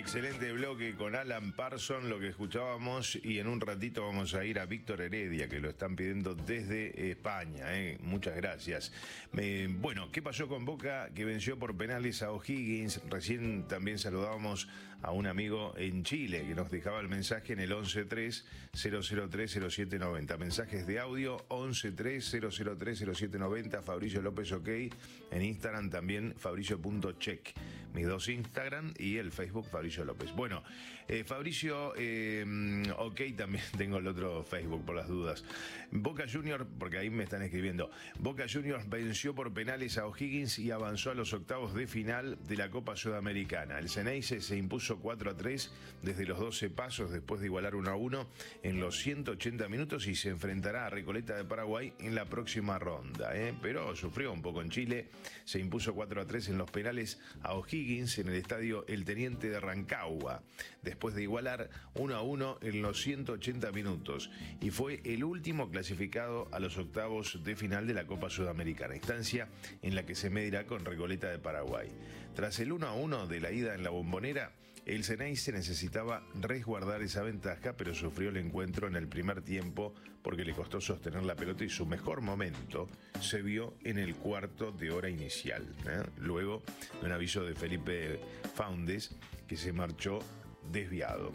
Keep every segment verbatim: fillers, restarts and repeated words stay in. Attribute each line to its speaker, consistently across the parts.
Speaker 1: Excelente bloque con Alan Parsons, lo que escuchábamos, y en un ratito vamos a ir a Víctor Heredia, que lo están pidiendo desde España. ¿eh? Muchas gracias. Eh, bueno, ¿qué pasó con Boca, que venció por penales a O'Higgins? Recién también saludábamos a un amigo en Chile que nos dejaba el mensaje en el once tres cero cero tres cero siete noventa. Mensajes de audio once tres cero cero tres cero siete noventa. Fabricio López OK. En Instagram también fabricio punto check. Mis dos Instagram y el Facebook Fabricio López. Bueno, eh, Fabricio eh, OK, también tengo el otro Facebook por las dudas. Boca Juniors, porque ahí me están escribiendo. Boca Juniors venció por penales a O'Higgins y avanzó a los octavos de final de la Copa Sudamericana. El Ceneice se impuso cuatro a tres desde los doce pasos después de igualar uno a uno en los ciento ochenta minutos y se enfrentará a Recoleta de Paraguay en la próxima ronda. ¿eh? Pero sufrió un poco en Chile. Se impuso cuatro a tres en los penales a O'Higgins en el estadio El Teniente de Rancagua, después de igualar uno a uno en los ciento ochenta minutos, y fue el último clasificado a los octavos de final de la Copa Sudamericana, instancia en la que se medirá con Recoleta de Paraguay. Tras el uno a uno de la ida en la Bombonera, el Ceneice necesitaba resguardar esa ventaja, pero sufrió el encuentro en el primer tiempo porque le costó sostener la pelota y su mejor momento se vio en el cuarto de hora inicial, ¿eh? luego de un aviso de Felipe Faundes, que se marchó desviado.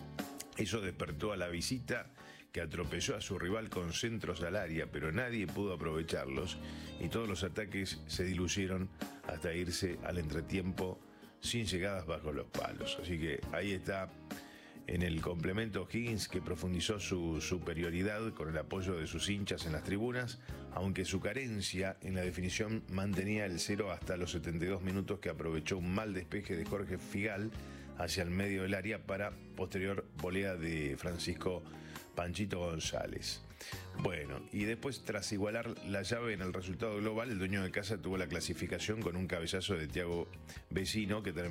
Speaker 1: Eso despertó a la visita, que atropelló a su rival con centros al área, pero nadie pudo aprovecharlos y todos los ataques se diluyeron hasta irse al entretiempo sin llegadas bajo los palos. Así que ahí está en el complemento O'Higgins, que profundizó su superioridad con el apoyo de sus hinchas en las tribunas, aunque su carencia en la definición mantenía el cero hasta los setenta y dos minutos, que aprovechó un mal despeje de Jorge Figal hacia el medio del área para posterior volea de Francisco Panchito González. Bueno, y después, tras igualar la llave en el resultado global, el dueño de casa tuvo la clasificación con un cabezazo de Thiago Vecino, que terminó